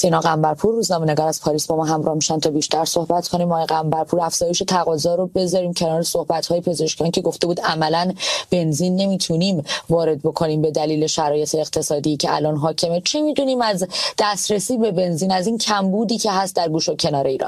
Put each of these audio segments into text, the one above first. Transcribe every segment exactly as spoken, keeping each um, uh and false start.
سینا قنبرپور روزنامه‌نگار از پاریس با ما همراه میشن تا بیشتر صحبت کنیم. آقای قنبرپور، افزایش تقاضا رو بذاریم کنار صحبت‌های پزشکان که گفته بود عملاً بنزین نمیتونیم وارد بکنیم به دلیل شرایط اقتصادی که الان حاکمه. چه میدونیم از دسترسی به بنزین، از این کمبودی که هست در گوش و کنار ایران؟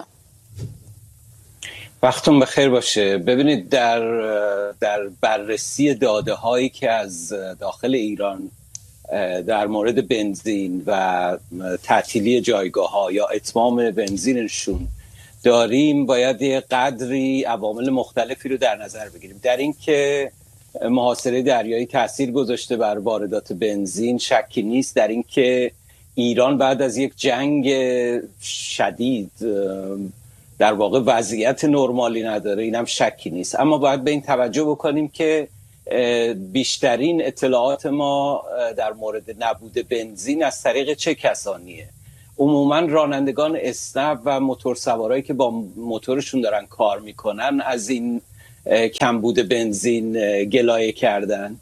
وقتتون بخیر باشه. ببینید، در در بررسی داده هایی که از داخل ایران در مورد بنزین و تعطیلی جایگاه ها یا اتمام بنزینشون داریم، باید یه قدری عوامل مختلفی رو در نظر بگیریم. در این که محاصره دریایی تاثیر گذاشته بر واردات بنزین شکی نیست. در این که ایران بعد از یک جنگ شدید در واقع وضعیت نرمالی نداره، اینم شکی نیست. اما باید به این توجه بکنیم که بیشترین اطلاعات ما در مورد نبود بنزین از طریق چه کسانیه؟ عموما رانندگان اسنپ و موتورسوارایی که با موتورشون دارن کار میکنن از این کمبود بنزین گلایه کردن.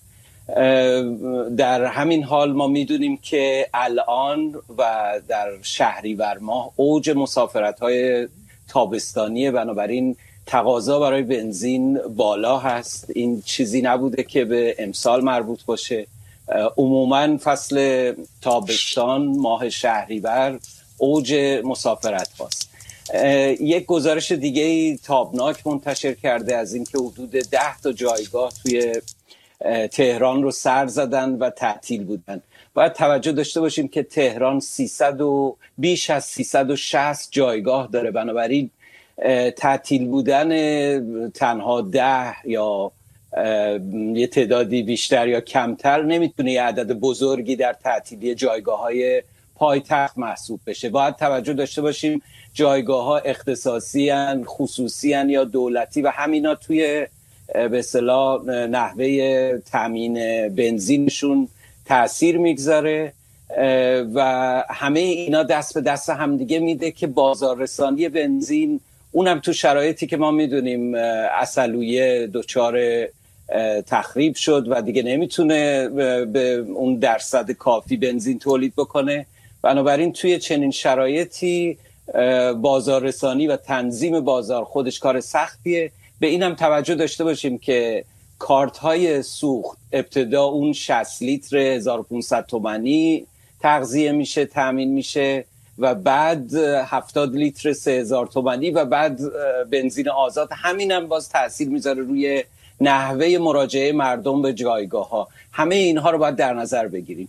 در همین حال ما میدونیم که الان و در شهریور ماه اوج مسافرت‌های تابستانیه، بنابراین تقاضا برای بنزین بالا هست. این چیزی نبوده که به امسال مربوط باشه. عموما فصل تابستان، ماه شهریور، اوج مسافرت هاست. یک گزارش دیگه تابناک منتشر کرده از اینکه حدود ده تا جایگاه توی تهران رو سر زدن و تعطیل بودن. باید توجه داشته باشیم که تهران سیصد و بیش از سیصد و شصت جایگاه داره، بنابراین تعطیل بودن تنها ده یا یه تعدادی بیشتر یا کمتر نمیتونه یه عدد بزرگی در تعطیلی جایگاه های پایتخت محسوب بشه. باید توجه داشته باشیم جایگاه ها اختصاصی هن، خصوصی هن یا دولتی و همینا توی به اصطلاح نحوه تامین بنزینشون تأثیر میگذاره و همه اینا دست به دست همدیگه میده که بازار رسانی بنزین، اونم تو شرایطی که ما میدونیم عسلویه دچار تخریب شد و دیگه نمیتونه به اون درصد کافی بنزین تولید بکنه، بنابراین توی چنین شرایطی بازار رسانی و تنظیم بازار خودش کار سختیه. به اینم توجه داشته باشیم که کارت های سوخت ابتدا اون شصت لیتر هزار و پانصد تومانی تغذیه میشه، تامین میشه و بعد هفتاد لیتر سه هزار تومانی و بعد بنزین آزاد. همینم باز تأثیر میذاره روی نحوه مراجعه مردم به جایگاه ها. همه اینها رو باید در نظر بگیریم.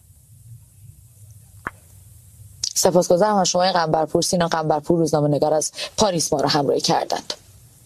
سپاسگزارم از شما قنبرپور. سینا قنبرپور روزنامه‌نگار از پاریس ما رو همراهی کردند.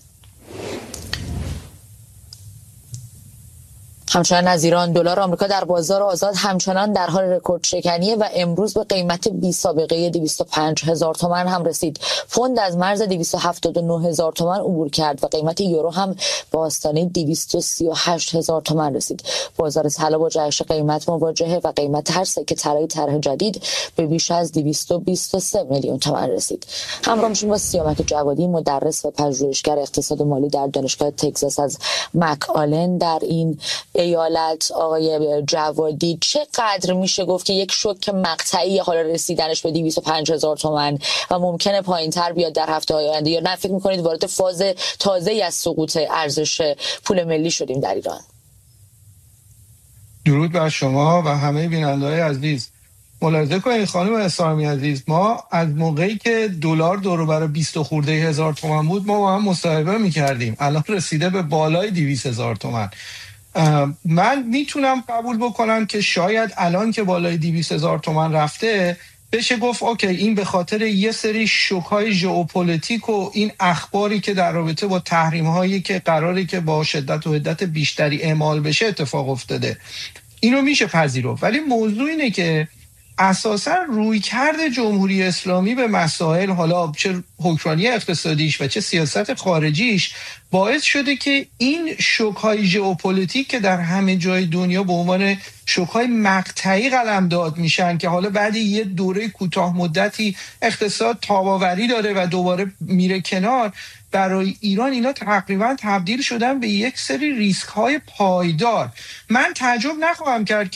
همچنان از ایران، دلار آمریکا در بازار آزاد همچنان در حال رکورد شکنیه و امروز به قیمت بی سابقه دویست و پنج هزار تومان هم رسید. پوند از مرز دویست و هفتاد و نه هزار تومان عبور کرد و قیمت یورو هم به آستانه دویست و سی و هشت هزار تومان رسید. بازار طلا با جهش قیمت مواجهه و قیمت هر سکه طلای طرح جدید به بیش از دویست و بیست و سه میلیون تومان رسید. همراه میشیم با سیامک جوادی، مدرس و پژوهشگر اقتصاد مالی در دانشگاه تگزاس از مک آلن در این ایالت. آقای جوادی، چقدر میشه گفت که یک شوک مقطعی حالا رسیدنش به دویست و پنج هزار تومان و ممکنه پایین تر بیاد در هفته های آینده، یا نه فکر میکنید وارد فاز تازه‌ای از سقوط ارزش پول ملی شدیم در ایران؟ درود بر شما و همه بیننده‌های عزیز. ملاحظه کنید خانم اسلامی عزیز، ما از موقعی که دلار دور و بر بیست خورده هزار تومان بود ما با هم مصاحبه میکردیم، الان رسیده به بالای دویست هزار تومان. من میتونم قبول بکنم که شاید الان که بالای دویست هزار تومان رفته بشه گفت اوکی این به خاطر یه سری شوک‌های ژئوپلیتیک و این اخباری که در رابطه با تحریم‌هایی که قراره که با شدت و حدت بیشتری اعمال بشه اتفاق افتاده. اینو میشه پذیرفت، ولی موضوع اینه که اساساً رویکرد جمهوری اسلامی به مسائل، حالا چه حکمرانی اقتصادیش و چه سیاست خارجیش، باعث شده که این شوک‌های ژئوپلیتیک که در همه جای دنیا به عنوان شوک‌های مقطعی قلمداد میشن که حالا بعد یه دوره کوتاه مدتی اقتصاد تاب‌آوری داره و دوباره میره کنار، برای ایران اینا تقریبا تبدیل شدن به یک سری ریسک‌های پایدار. من تعجب نخواهم کرد که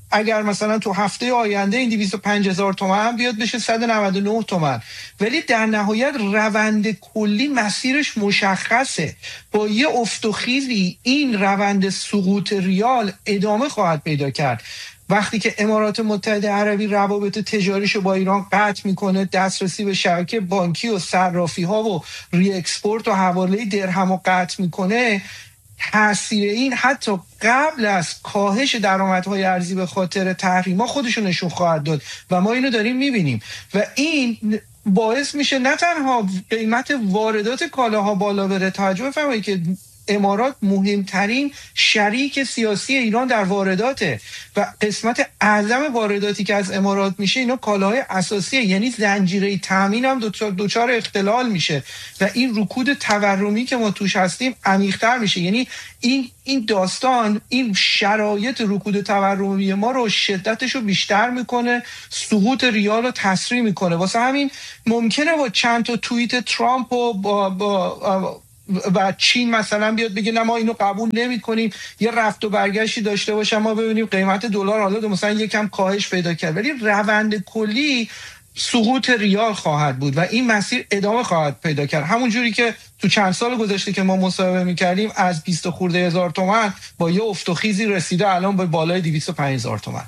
اگر مثلا تو هفته آینده این دویست و پنج هزار تومان هم بیاد بشه صد و نود و نه تومان، ولی در نهایت روند کلی مسیرش مشخصه. با یه افت و خیزی این روند سقوط ریال ادامه خواهد پیدا کرد. وقتی که امارات متحده عربی روابط تجاریشو با ایران قطع میکنه، دسترسی به شبکه بانکی و صرافی ها و ری اکسپورت و حواله درهم رو قطع میکنه، تاثیر این حتی قبل از کاهش درآمدهای ارزی به خاطر تحریما خودشو نشون خواهد داد و ما اینو داریم میبینیم و این باعث میشه نه تنها قیمت واردات کالاها بالا بره. توجه بفرمایید که امارات مهمترین شریک سیاسی ایران در وارداته و قسمت اعظم وارداتی که از امارات میشه اینا کالاهای اساسیه، یعنی زنجیره تامین هم دوچار اختلال میشه و این رکود تورمی که ما توش هستیم عمیق‌تر میشه. یعنی این این داستان این شرایط رکود تورمی ما رو شدتش رو بیشتر میکنه، سقوط ریال رو تسریع میکنه. واسه همین ممکنه با چند تا توییت ترامپ و با, با و چین مثلا بیاد بگه نه ما اینو قبول نمی کنیم، یه رفت و برگشتی داشته باشه، ما ببینیم قیمت دلار حالا مثلا یکم کاهش پیدا کرد، ولی روند کلی سقوط ریال خواهد بود و این مسیر ادامه خواهد پیدا کرد. همون جوری که تو چند سال گذشته که ما مصاحبه می‌کردیم از بیست خورده هزار تومان با یه افت و خیزی رسیده الان به بالای دویست و پنج هزار تومان.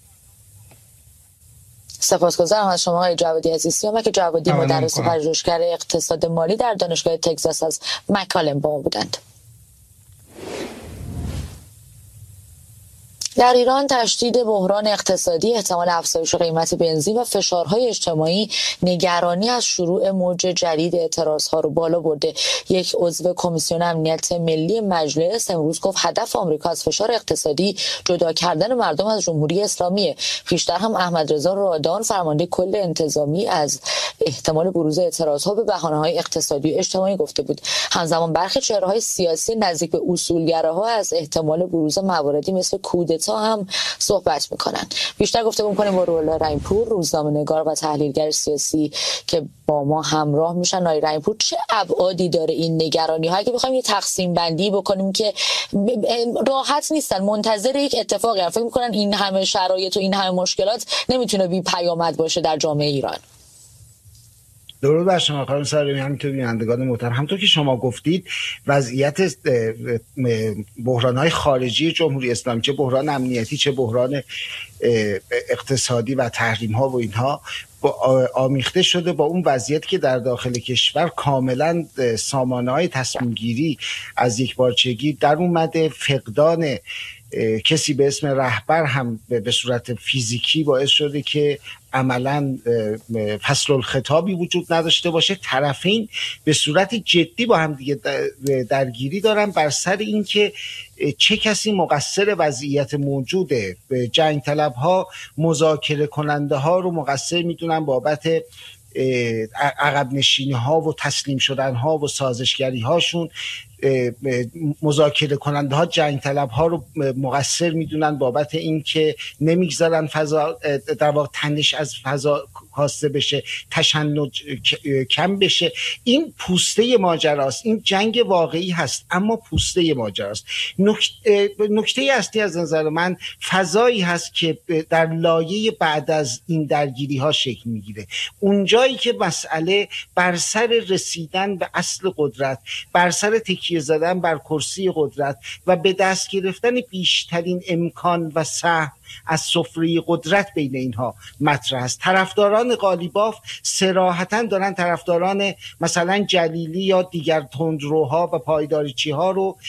سپاسگزارم از شما آقای جوادی عزیزیان که جوادی مدرس و پژوهشگر اقتصاد مالی در دانشگاه تگزاس از مکالم با ما بودند. در ایران تشدید بحران اقتصادی، احتمال افزایش قیمت بنزین و فشارهای اجتماعی نگرانی از شروع موج جدید اعتراضها رو بالا برده. یک عضو کمیسیون امنیت ملی مجلس امروز گفت هدف آمریکا از فشار اقتصادی جدا کردن مردم از جمهوری اسلامی. پیشتر هم احمد رضا رادان فرمانده کل انتظامی از احتمال بروز اعتراضها به بهانه‌های اقتصادی و اجتماعی گفته بود. همزمان برخی چهره‌های سیاسی نزدیک به اصولگراها از احتمال بروز مواردی مثل کودتا هم صحبت میکنن. بیشتر گفتگو میکنیم با رولا رحیم‌پور، روزنامه‌نگار و تحلیلگر سیاسی که با ما همراه میشن. آقای رحیم‌پور، چه ابعادی داره این نگرانی ها؟ اگه بخوایم یه تقسیم بندی بکنیم که راحت نیستن، منتظر یک اتفاقی هستن، فکر میکنن این همه شرایط و این همه مشکلات نمیتونه بی پیامد باشه در جامعه ایران. درود بر شما خانم سارمی، همینطور بینندگان محترم. همونطور که شما گفتید وضعیت بحران‌های خارجی جمهوری اسلامی، چه بحران امنیتی چه بحران اقتصادی و تحریم‌ها و اینها، آمیخته شده با اون وضعیتی که در داخل کشور کاملا سامانه‌های تصمیم گیری از یک بارچگی در اومده. فقدان کسی به اسم رهبر هم به صورت فیزیکی باعث شده که عملاً فصل الخطابی وجود نداشته باشه. طرفین به صورت جدی با هم دیگه درگیری دارن بر سر این که چه کسی مقصر وضعیت موجوده. جنگ طلب ها مذاکره کننده ها رو مقصر میدونن بابت عقب نشینی ها و تسلیم شدن ها و سازشگری هاشون. مذاکره کننده ها جنگ طلب ها رو مقصر میدونن بابت این که نمیگذارن فضا در واقع تنش از فضا کاسته بشه، تشنج کم بشه. این پوسته ماجراست، این جنگ واقعی هست اما پوسته ماجراست. نکته نکته اصلی از نظر من فضایی هست که در لایه بعد از این درگیری ها شکل میگیره. اونجایی که مسئله بر سر رسیدن به اصل قدرت، بر سر تکیه زدن بر کرسی قدرت و به دست گرفتن بیشترین امکان و سهم از سفره قدرت بین اینها مطرح است. طرفداران قالیباف صراحتاً دارن طرفداران مثلا جلیلی یا دیگر تندروها و پایداریچی ها رو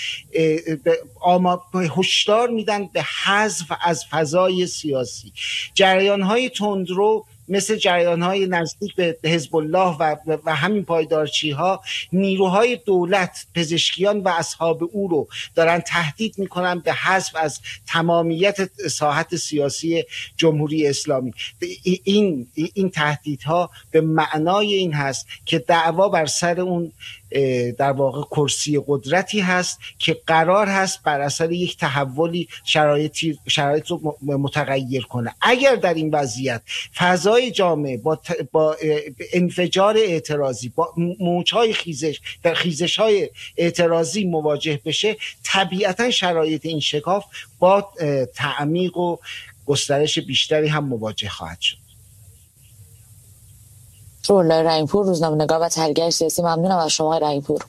هشدار میدن به حذف از فضای سیاسی. جریان های تندرو مثل جریان‌های نزدیک به حزب الله و, و همین پایدارچی ها نیروهای دولت، پزشکیان و اصحاب او رو دارن تهدید میکنن به حذف از تمامیت ساحت سیاسی جمهوری اسلامی. این این تهدیدها به معنای این هست که دعوا بر سر اون در واقع کرسی قدرتی هست که قرار هست بر اثر یک تحولی شرایطی شرایط رو متغیر کنه. اگر در این وضعیت فضای جامعه با, با انفجار اعتراضی، با موج‌های خیزش در خیزش‌های اعتراضی مواجه بشه، طبیعتاً شرایط این شکاف با تعمیق و گسترش بیشتری هم مواجه خواهد شد. روح‌الله رحیم‌پور، روزنامه‌نگار و تحلیلگر سیاسی، ممنونم از شما رحیم‌پور.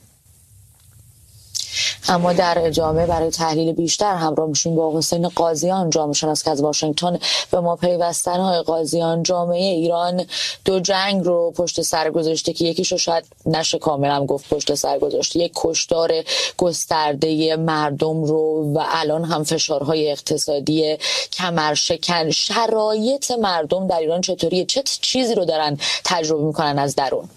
اما در ادامه برای تحلیل بیشتر همراه میشیم با حسین قاضیان، جامعه شناس که از واشنگتن به ما پیوستن. های قاضیان، جامعه ایران دو جنگ رو پشت سر گذاشته که یکیشو شاید نشه کاملا گفت پشت سر گذاشته، یک کشتار گسترده مردم رو و الان هم فشارهای اقتصادی کمرشکن. شرایط مردم در ایران چطوریه؟ چه چیزی رو دارن تجربه میکنن از درون؟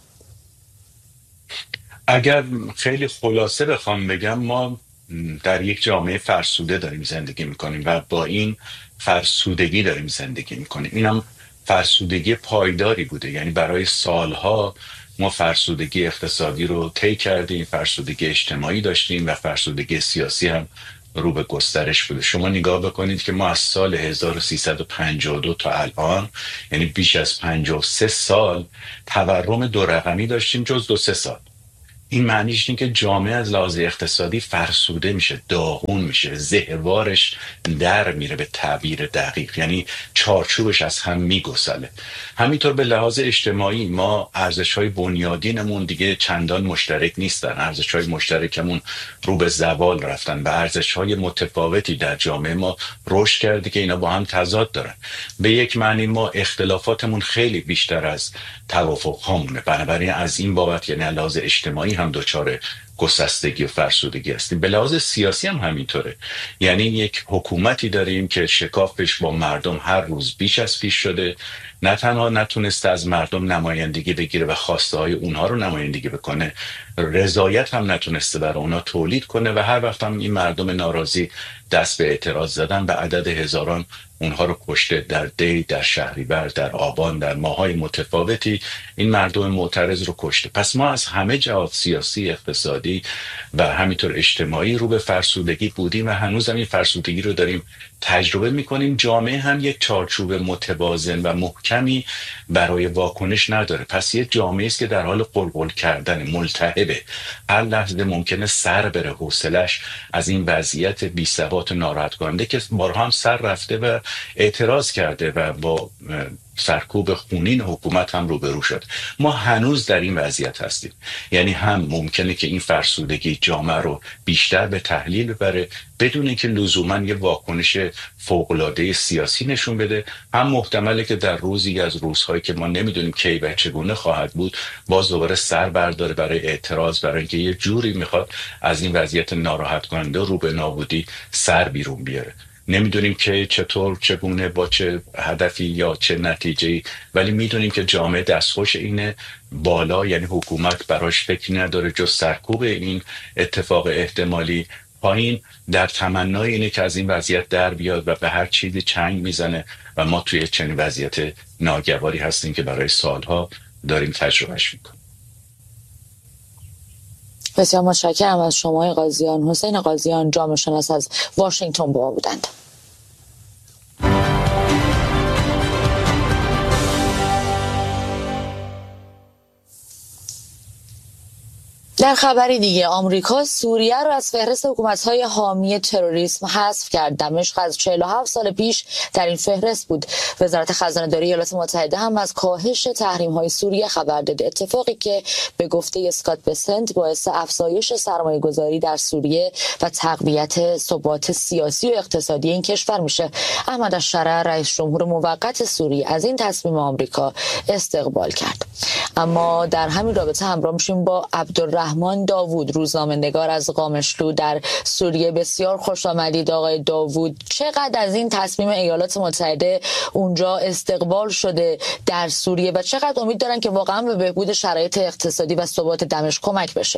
اگر خیلی خلاصه بخوام بگم، ما در یک جامعه فرسوده داریم زندگی میکنیم و با این فرسودگی داریم زندگی میکنیم. اینم فرسودگی پایداری بوده، یعنی برای سالها ما فرسودگی اقتصادی رو طی کردیم، فرسودگی اجتماعی داشتیم و فرسودگی سیاسی هم رو به گسترش بوده. شما نگاه بکنید که ما از سال هزار و سیصد و پنجاه و دو تا الان، یعنی بیش از پنجاه و سه سال تورم دو رقمی داشتیم جز دو سه سال. این معنیش اینه که جامعه از لحاظ اقتصادی فرسوده میشه، داغون میشه، زهوارش در میره به تعبیر دقیق، یعنی چارچوبش از هم میگسله. همینطور به لحاظ اجتماعی ما ارزش‌های بنیادینمون دیگه چندان مشترک نیستن، ارزش‌های مشترکمون رو به زوال رفتن و ارزش‌های متفاوتی در جامعه ما رشد کرده که اینا با هم تضاد دارن. به یک معنی ما اختلافاتمون خیلی بیشتر از توافق‌هامونه، بنابراین از این بابت یعنی لحاظ اجتماعی هم دچار گسستگی و فرسودگی هستیم. به لحاظ سیاسی هم همینطوره، یعنی یک حکومتی داریم که شکافش با مردم هر روز بیش از پیش شده، نه تنها نتونسته از مردم نمایندگی بگیره و خواسته های اونها رو نمایندگی بکنه، رضایت هم نتونسته برای اونها تولید کنه و هر وقت هم این مردم ناراضی دست به اعتراض زدن به عدد هزاران اونها رو کشته. در دی، در شهریور، در آبان، در ماهای متفاوتی این مردم معترض رو کشته. پس ما از همه جهات سیاسی، اقتصادی و همینطور اجتماعی رو به فرسودگی بودیم و هنوز هم این فرسودگی رو داریم تجربه میکنیم. جامعه هم یک چارچوب متوازن و محکمی برای واکنش نداره. پس یک جامعه است که در حال قلقل کردن، ملتهبه، هر لحظه ممکنه سر بره حوصلش از این وضعیت بی ثبات و ناراحت کننده که بارها هم سر رفته و اعتراض کرده و با سرکوب خونین حکومت هم روبرو شد. ما هنوز در این وضعیت هستیم، یعنی هم ممکنه که این فرسودگی جامعه رو بیشتر به تحلیل ببره بدون اینکه لزوما یه واکنش فوق‌العاده سیاسی نشون بده، هم محتمله که در روزی از روزهایی که ما نمیدونیم کی و چگونه خواهد بود باز دوباره سر برداره برای اعتراض، برای اینکه یه جوری میخواد از این وضعیت ناراحت کننده رو به نابودی سر بیرون بیاره. نمیدونیم که چطور، چگونه، با چه هدفی یا چه نتیجه‌ای، ولی میدونیم که جامعه دستخوش اینه، بالا یعنی حکومت براش فکر نداره جز سرکوب این اتفاق احتمالی، پایین در تمنای اینه که از این وضعیت در بیاد و به هر چیزی چنگ میزنه و ما توی چنین وضعیت ناگواری هستیم که برای سالها داریم تجربهش میکنیم. بسیار متشکرم از شما قاضیان. حسین قاضیان، جامعه شناس از واشنگتن با ما بودند. در خبری دیگه، آمریکا سوریه را از فهرست حکومت‌های حامی تروریسم حذف کرد. دمشق از چهل و هفت سال پیش در این فهرست بود. وزارت خزانه‌داری ایالات متحده هم از کاهش تحریم‌های سوریه خبر داده، اتفاقی که به گفته اسکات بسنت باعث افزایش سرمایه‌گذاری در سوریه و تقویت ثبات سیاسی و اقتصادی این کشور میشه. احمد الشرع، رئیس جمهور موقت سوریه، از این تصمیم آمریکا استقبال کرد. اما در همین رابطه همراه میشیم با عبدالرحمن رحمان داوود، روزنامه‌نگار از قامشلو در سوریه. بسیار خوش آمدید آقای داوود. چقدر از این تصمیم ایالات متحده اونجا استقبال شده در سوریه و چقدر امید دارن که واقعا به بهبود شرایط اقتصادی و ثبات دمشق کمک بشه؟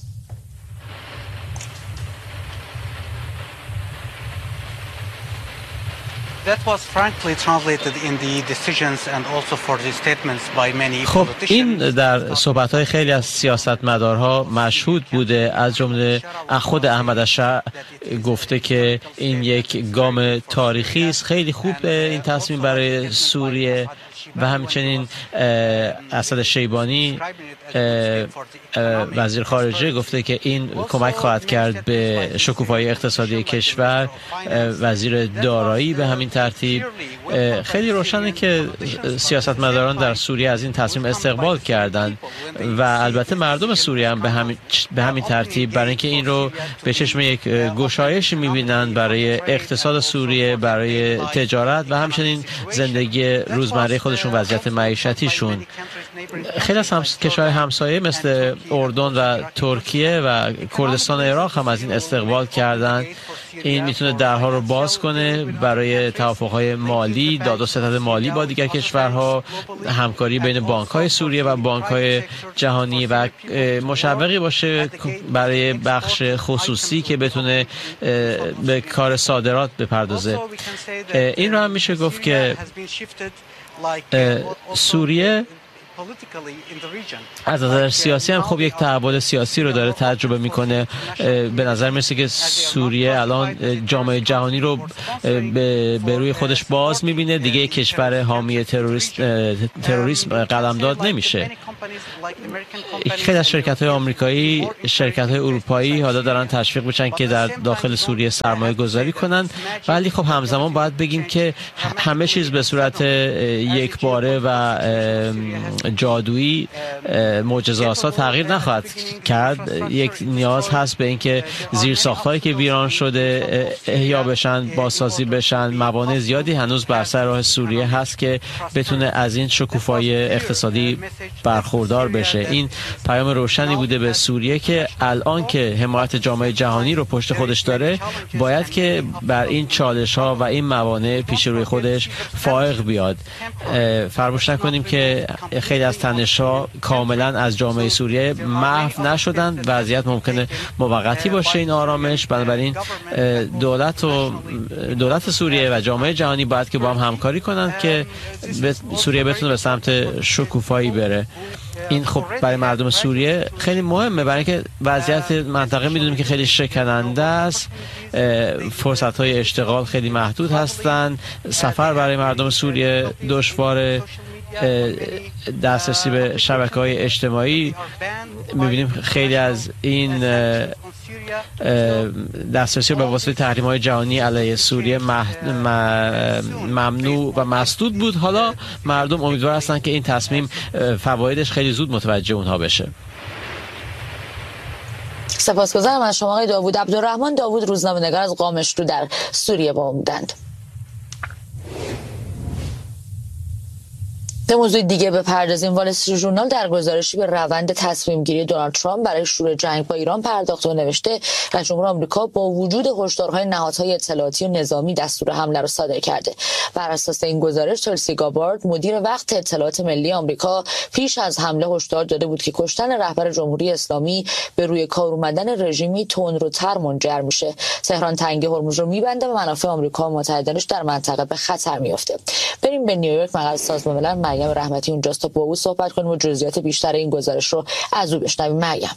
خب این در صحبت‌های خیلی از سیاستمدارها مشهود بوده، از جمله خود احمد الشرع گفته که این یک گام تاریخی است. خیلی خوب این تصمیم برای سوریه و همچنین اسد شیبانی وزیر خارجه گفته که این کمک خواهد کرد به شکوفایی اقتصادی کشور. وزیر دارایی به همین ترتیب. خیلی روشنه که سیاستمداران در سوریه از این تصمیم استقبال کردند و البته مردم سوریه هم به همین به همین ترتیب، برای اینکه این رو به چشم یک گشایش می‌بینند برای اقتصاد سوریه، برای تجارت و همچنین زندگی روزمره خودشون، وضعیت معیشتیشون. خیلی از همس... کشورهای همسایه مثل اردن و ترکیه و کردستان عراق هم از این استقبال کردند. این میتونه درها رو باز کنه برای توافق‌های مالی، داد و ستد مالی با دیگر کشورها، همکاری بین بانک‌های سوریه و بانک‌های جهانی و مشوقی باشه برای بخش خصوصی که بتونه به کار صادرات بپردازه. این رو هم میشه گفت که سوریه از نظر سیاسی هم خب یک تحول سیاسی رو داره تجربه میکنه. به نظر میرسه که سوریه الان جامعه جهانی رو به روی خودش باز میبینه، دیگه کشور حامی تروریست تروریسم قلمداد نمیشه. خیلی از شرکت های آمریکایی، شرکت های اروپایی حالا دارن تشویق بشن که در داخل سوریه سرمایه گذاری کنن، ولی خب همزمان باید بگیم که همه چیز به صورت یک باره و جادویی معجزه‌آسا تغییر نخواهد کرد. یک نیاز هست به اینکه زیرساخت‌هایی که ویران شده احیا بشن، بازسازی بشن. موانع زیادی هنوز بر سر راه سوریه هست که بتونه از این شکوفایی اقتصادی برخوردار بشه. این پیام روشنی بوده به سوریه که الان که حمایت جامعه جهانی رو پشت خودش داره، باید که بر این چالش‌ها و این موانع پیش روی خودش فائق بیاد. فراموش نکنیم که خیلی از تنش‌ها کاملا از جامعه سوریه محو نشدن. وضعیت ممکنه موقتی باشه این آرامش، بنابراین دولت و دولت سوریه و جامعه جهانی باید که با هم همکاری کنند که سوریه بتونه به سمت شکوفایی بره. این خب برای مردم سوریه خیلی مهمه، برای اینکه وضعیت منطقه میدونیم که خیلی شکننده است، فرصت‌های اشتغال خیلی محدود هستند، سفر برای مردم سوریه دشواره، دسترسی به شبکه‌های اجتماعی. می‌بینیم خیلی از این دسترسی به واسطه تحریم‌های جهانی علیه سوریه ممنوع و مسدود بود. حالا مردم امیدوار هستند که این تصمیم فوایدش خیلی زود متوجه اونها بشه. سپاسگزارم از شما آقای داوود. عبدالرحمن داوود، روزنامه‌نگار از قامشلو در سوریه با ما بودند. به موضوع دیگه بپردازیم. وال استریت ژورنال در گزارشی به روند تصمیم گیری دونالد ترامپ برای شروع جنگ با ایران پرداخته و نوشته رئیس جمهور آمریکا با وجود هشدارهای نهادهای اطلاعاتی و نظامی دستور حمله را صادر کرده. بر اساس این گزارش تولسی گابارد، مدیر وقت اطلاعات ملی آمریکا، پیش از حمله هشدار داده بود که کشتن رهبر جمهوری اسلامی به روی کار اومدن رژیمی تندروتر منجر میشه. تهران تنگه هرمز رو میبنده و منافع آمریکا و متحدانش در منطقه به خطر میفته. بریم به نیویورک. مقر سازمان ملل مریم رحمتی اونجاست تا با او صحبت کنیم و جزئیات بیشتر این گزارش رو از او بشنویم. مریم.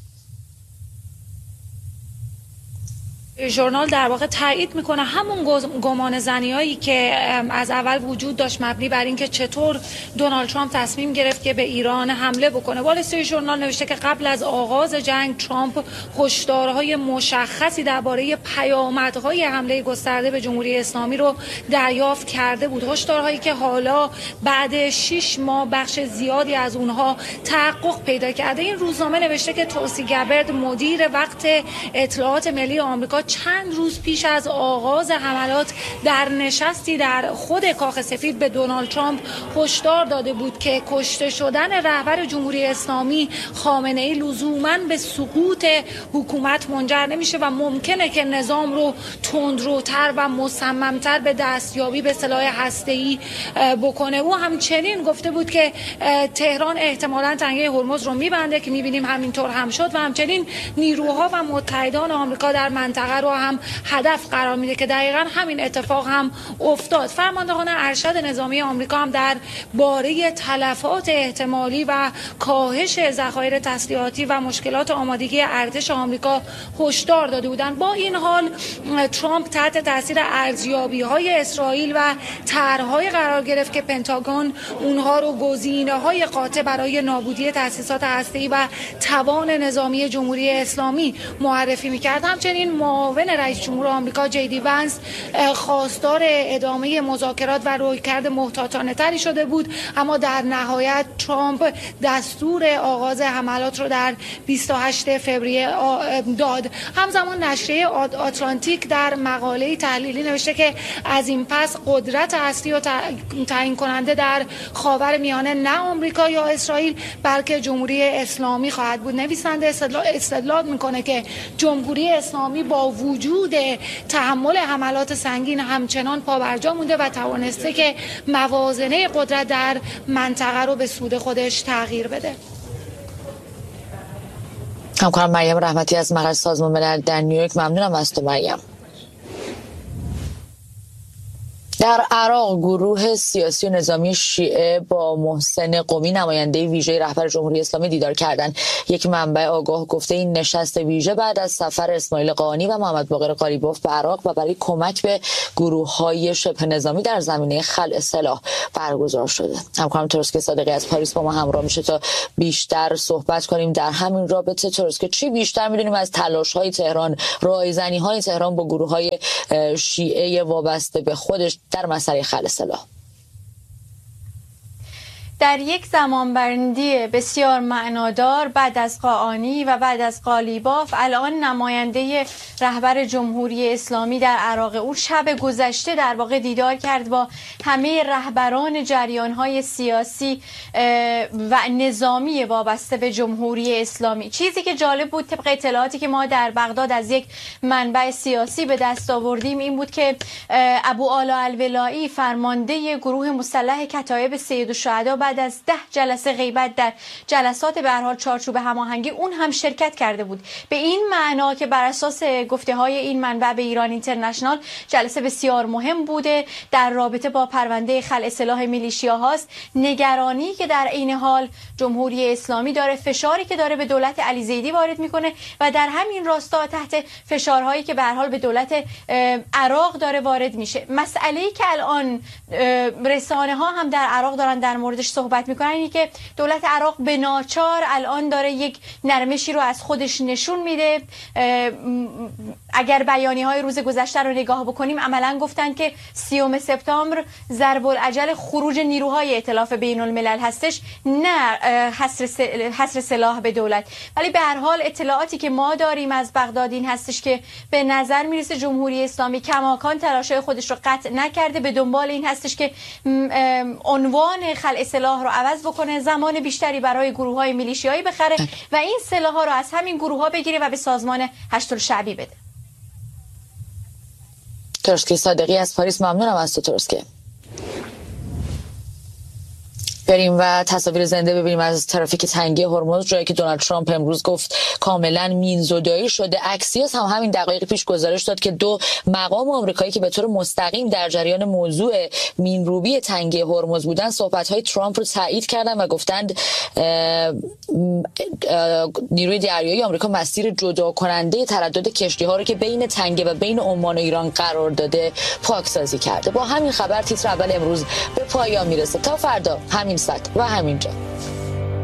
ژورنال در واقع تایید میکنه همون گمان زنیایی که از اول وجود داشت، مبنی بر اینکه چطور دونالد ترامپ تصمیم گرفت که به ایران حمله بکنه. وال استریت ژورنال نوشته که قبل از آغاز جنگ ترامپ هشدارهای مشخصی درباره پیامدهای حمله گسترده به جمهوری اسلامی رو دریافت کرده بود، هشدارهایی که حالا بعد شش ماه بخش زیادی از اونها تحقق پیدا کرده. این روزنامه نوشته که تولسی گابارد، مدیر وقت اطلاعات ملی آمریکا، چند روز پیش از آغاز حملات در نشستی در خود کاخ سفید به دونالد ترامپ هشدار داده بود که کشته شدن رهبر جمهوری اسلامی خامنه ای لزوماً به سقوط حکومت منجر نمیشه و ممکنه که نظام رو تندروتر و مصممتر به دستیابی به سلاح هسته‌ای بکنه. او همچنین گفته بود که تهران احتمالاً تنگه هرمز رو میبنده که میبینیم همینطور هم شد و همچنین نیروها و متحدان آمریکا در منطقه منطقه رو هم هدف قرار میده که دقیقاً همین اتفاق هم افتاد. فرماندهان ارشد نظامی آمریکا هم در باره تلفات احتمالی و کاهش ذخایر تسلیحاتی و مشکلات آمادگی ارتش آمریکا هشدار داده بودند. با این حال ترامپ تحت تاثیر ارزیابی‌های اسرائیل و طرح‌های قرار گرفت که پنتاگون اونها رو گزینه‌های قاطع برای نابودی تأسیسات هسته‌ای و توان نظامی جمهوری اسلامی معرفی می‌کرد. همچنین معاون رئیس جمهور آمریکا جی دی ونس خواستار ادامه مذاکرات و رویکرد محتاطانه‌تری شده بود، اما در نهایت ترامپ دستور آغاز حملات رو در بیست و هشتم فوریه داد. همزمان نشریه آتلانتیک در مقاله تحلیلی نوشته که از این پس قدرت اصلی و تعیین کننده در خاورمیانه نه آمریکا یا اسرائیل بلکه جمهوری اسلامی خواهد بود. نویسنده استدلال میکنه که جمهوری اسلامی با وجود تحمل حملات سنگین همچنان پابرجا مونده و توانسته که موازنه قدرت در منطقه رو به سود خودش تغییر بده. همکارم مریم رحمتی از مقر سازمان ملل در نیویورک، ممنونم از تو مریم. در عراق گروه سیاسی و نظامی شیعه با محسن قمی نماینده ویژه رهبر جمهوری اسلامی دیدار کردند. یک منبع آگاه گفته این نشست ویژه بعد از سفر اسماعیل قانی و محمد باقر قالیباف به عراق و برای کمک به گروه‌های شبه نظامی در زمینه خلع سلاح برگزار شده. همکارم تروسکه صادقی از پاریس با ما همراه میشه تا بیشتر صحبت کنیم در همین رابطه. تروسکه، چی بیشتر میدونیم از تلاش‌های تهران، رایزنی‌های تهران با گروه‌های شیعه وابسته به خودش در مسئله خلع سلاح؟ در یک زمانبندی بسیار معنادار بعد از قاآنی و بعد از قالیباف، الان نماینده رهبر جمهوری اسلامی در عراق او شب گذشته در واقع دیدار کرد با همه رهبران جریان‌های سیاسی و نظامی وابسته به جمهوری اسلامی. چیزی که جالب بود طبق اطلاعاتی که ما در بغداد از یک منبع سیاسی به دست آوردیم این بود که ابو آلا الولایی، فرمانده گروه مسلح کتایب سید الشهدا، بعد از ده جلسه غیبت در جلسات به هر حال چارچوب هماهنگی اون هم شرکت کرده بود. به این معنا که بر اساس گفته های این منبع به ایران اینترنشنال جلسه بسیار مهم بوده در رابطه با پرونده خلع سلاح میلیشیا هاست. نگرانی که در این حال جمهوری اسلامی داره، فشاری که داره به دولت علی زیدی وارد میکنه و در همین راستا تحت فشارهایی که به هر حال به دولت عراق داره وارد میشه. مسئله‌ای که الان رسانه ها هم در عراق دارن در موردش صحبت میکنن اینی که دولت عراق به ناچار الان داره یک نرمشی رو از خودش نشون میده. اگر بیانیه های روز گذشته رو نگاه بکنیم عملا گفتن که سیوم سپتامبر ضرب العجل خروج نیروهای ائتلاف بین الملل هستش، نه حصر سلاح به دولت. ولی به هر حال اطلاعاتی که ما داریم از بغداد این هستش که به نظر میرسه جمهوری اسلامی کماکان تلاشای خودش رو قطع نکرده، به دنبال این هستش که عنوان خلع سلاح رو عوض بکنه، زمان بیشتری برای گروه‌های میلیشیایی بخره و این سلاح‌ها رو از همین گروه‌ها بگیره و به سازمان هشت‌الشعبی بده. تروسکه صادقی از پاریس، ممنونم از تو تروسکه. بریم و تصاویر زنده ببینیم از ترافیک تنگی هرمز، جایی که دونالد ترامپ امروز گفت کاملا مینزدایی شده. اکسیوس هم همین دقایق پیش گزارش داد که دو مقام آمریکایی که به طور مستقیم در جریان موضوع مینروبی تنگی هرمز بودن صحبت‌های ترامپ رو تایید کردن و گفتند نیروی دریایی آمریکا مسیر جدا کننده تردد کشتی‌ها رو که بین تنگه و بین عمان و ایران قرار داده پاکسازی کرده. با همین خبر تیتر اول امروز به پایان میرسه. تا فردا همین ساعت و همینجا.